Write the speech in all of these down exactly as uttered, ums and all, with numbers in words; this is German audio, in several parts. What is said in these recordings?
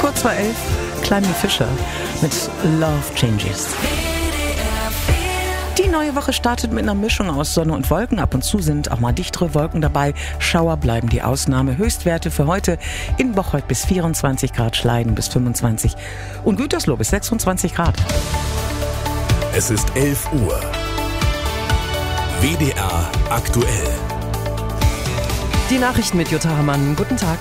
Kurz vor elf, Climby Fisher mit Love Changes. Die neue Woche startet mit einer Mischung aus Sonne und Wolken. Ab und zu sind auch mal dichtere Wolken dabei. Schauer bleiben die Ausnahme. Höchstwerte für heute in Bocholt bis vierundzwanzig Grad, Schleiden bis fünfundzwanzig und Gütersloh bis sechsundzwanzig Grad. Es ist elf Uhr. W D R aktuell. Die Nachrichten mit Jutta Hamann. Guten Tag.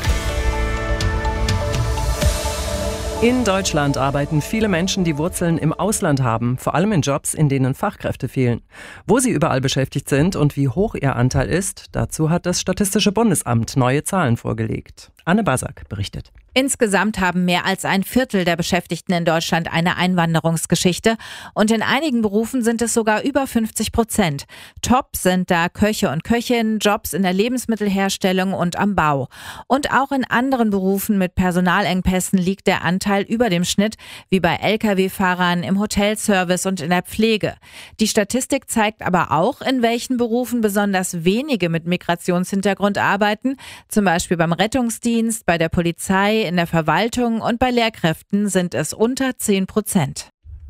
In Deutschland arbeiten viele Menschen, die Wurzeln im Ausland haben, vor allem in Jobs, in denen Fachkräfte fehlen. Wo sie überall beschäftigt sind und wie hoch ihr Anteil ist, dazu hat das Statistische Bundesamt neue Zahlen vorgelegt. Anne Basak berichtet. Insgesamt haben mehr als ein Viertel der Beschäftigten in Deutschland eine Einwanderungsgeschichte und in einigen Berufen sind es sogar über fünfzig Prozent. Top sind da Köche und Köchinnen, Jobs in der Lebensmittelherstellung und am Bau. Und auch in anderen Berufen mit Personalengpässen liegt der Anteil über dem Schnitt, wie bei L K W-Fahrern, im Hotelservice und in der Pflege. Die Statistik zeigt aber auch, in welchen Berufen besonders wenige mit Migrationshintergrund arbeiten, zum Beispiel beim Rettungsdienst, bei der Polizei, in der Verwaltung und bei Lehrkräften sind es unter zehn Prozent.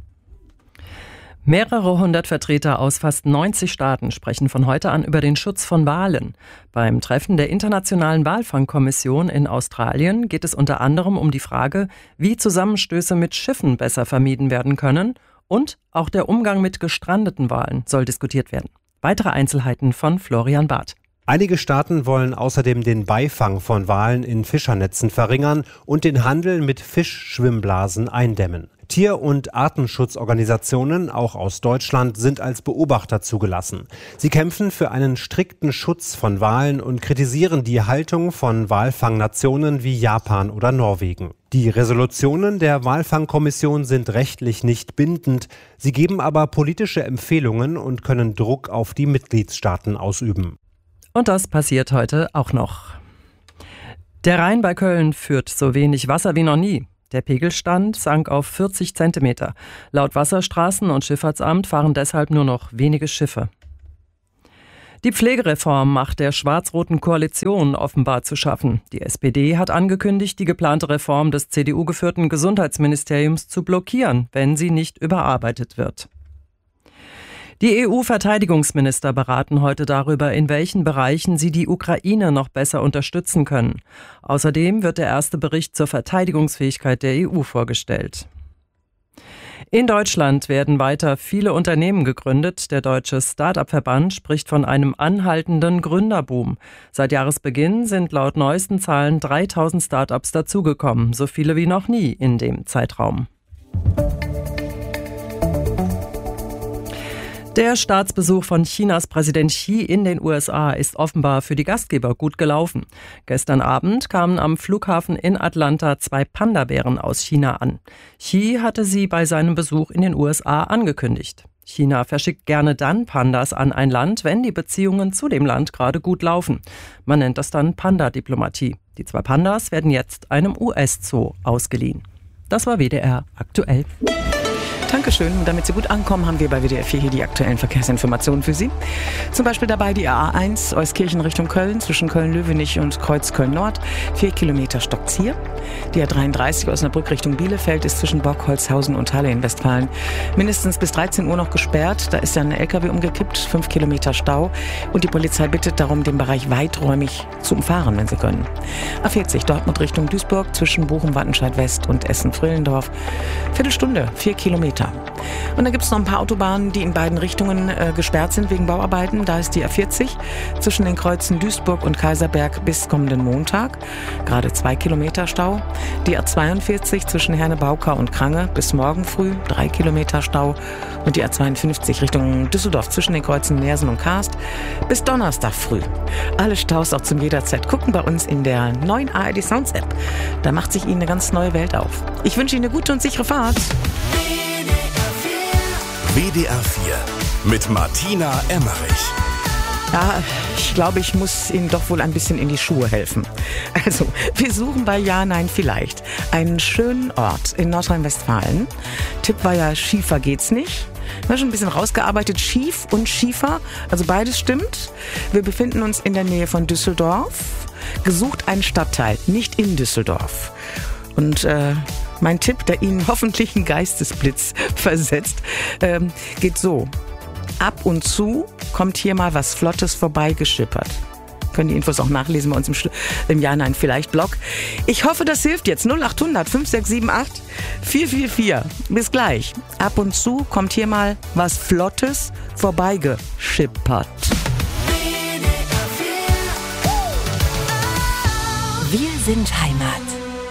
Mehrere hundert Vertreter aus fast neunzig Staaten sprechen von heute an über den Schutz von Walen. Beim Treffen der Internationalen Walfangkommission in Australien geht es unter anderem um die Frage, wie Zusammenstöße mit Schiffen besser vermieden werden können, und auch der Umgang mit gestrandeten Walen soll diskutiert werden. Weitere Einzelheiten von Florian Barth. Einige Staaten wollen außerdem den Beifang von Walen in Fischernetzen verringern und den Handel mit Fischschwimmblasen eindämmen. Tier- und Artenschutzorganisationen, auch aus Deutschland, sind als Beobachter zugelassen. Sie kämpfen für einen strikten Schutz von Walen und kritisieren die Haltung von Walfangnationen wie Japan oder Norwegen. Die Resolutionen der Walfangkommission sind rechtlich nicht bindend. Sie geben aber politische Empfehlungen und können Druck auf die Mitgliedstaaten ausüben. Und das passiert heute auch noch. Der Rhein bei Köln führt so wenig Wasser wie noch nie. Der Pegelstand sank auf vierzig Zentimeter. Laut Wasserstraßen- und Schifffahrtsamt fahren deshalb nur noch wenige Schiffe. Die Pflegereform macht der schwarz-roten Koalition offenbar zu schaffen. Die S P D hat angekündigt, die geplante Reform des C D U-geführten Gesundheitsministeriums zu blockieren, wenn sie nicht überarbeitet wird. Die E U-Verteidigungsminister beraten heute darüber, in welchen Bereichen sie die Ukraine noch besser unterstützen können. Außerdem wird der erste Bericht zur Verteidigungsfähigkeit der E U vorgestellt. In Deutschland werden weiter viele Unternehmen gegründet. Der Deutsche Start-up-Verband spricht von einem anhaltenden Gründerboom. Seit Jahresbeginn sind laut neuesten Zahlen dreitausend Start-ups dazugekommen, so viele wie noch nie in dem Zeitraum. Der Staatsbesuch von Chinas Präsident Xi in den U S A ist offenbar für die Gastgeber gut gelaufen. Gestern Abend kamen am Flughafen in Atlanta zwei Panda-Bären aus China an. Xi hatte sie bei seinem Besuch in den U S A angekündigt. China verschickt gerne dann Pandas an ein Land, wenn die Beziehungen zu dem Land gerade gut laufen. Man nennt das dann Panda-Diplomatie. Die zwei Pandas werden jetzt einem U S-Zoo ausgeliehen. Das war W D R aktuell. Dankeschön. Und damit Sie gut ankommen, haben wir bei W D R vier hier die aktuellen Verkehrsinformationen für Sie. Zum Beispiel dabei die A eins Euskirchen Richtung Köln zwischen Köln-Löwenich und Kreuz Köln-Nord. Vier Kilometer stockt's hier. Die A dreiunddreißig Osnabrück Richtung Bielefeld ist zwischen Bock, Holzhausen und Halle in Westfalen mindestens bis dreizehn Uhr noch gesperrt. Da ist ja ein L K W umgekippt, fünf Kilometer Stau. Und die Polizei bittet darum, den Bereich weiträumig zu umfahren, wenn Sie können. A vierzig Dortmund Richtung Duisburg zwischen Bochum, Wattenscheid West und Essen-Frillendorf. Viertelstunde, vier Kilometer. Und da gibt es noch ein paar Autobahnen, die in beiden Richtungen äh, gesperrt sind wegen Bauarbeiten. Da ist die A vierzig zwischen den Kreuzen Duisburg und Kaiserberg bis kommenden Montag. Gerade zwei Kilometer Stau. Die A zweiundvierzig zwischen Herne-Bauka und Krange bis morgen früh drei Kilometer Stau. Und die A zweiundfünfzig Richtung Düsseldorf zwischen den Kreuzen Nersen und Karst bis Donnerstag früh. Alle Staus auch zum jederzeit gucken bei uns in der neuen A R D Sounds App. Da macht sich Ihnen eine ganz neue Welt auf. Ich wünsche Ihnen eine gute und sichere Fahrt. W D R vier mit Martina Emmerich. Ja, ich glaube, ich muss Ihnen doch wohl ein bisschen in die Schuhe helfen. Also, wir suchen bei Ja, Nein, Vielleicht einen schönen Ort in Nordrhein-Westfalen. Tipp war ja, Schiefer geht's nicht. Wir haben schon ein bisschen rausgearbeitet, Schief und Schiefer, also beides stimmt. Wir befinden uns in der Nähe von Düsseldorf. Gesucht einen Stadtteil, nicht in Düsseldorf. Und äh, mein Tipp, der Ihnen hoffentlich einen Geistesblitz versetzt, ähm, geht so. Ab und zu kommt hier mal was Flottes vorbeigeschippert. Können die Infos auch nachlesen bei uns im, im Ja, Nein, Vielleicht Blog. Ich hoffe, das hilft jetzt. null acht hundert fünf sechs sieben acht vier vier vier. Bis gleich. Ab und zu kommt hier mal was Flottes vorbeigeschippert. Wir sind Heimat.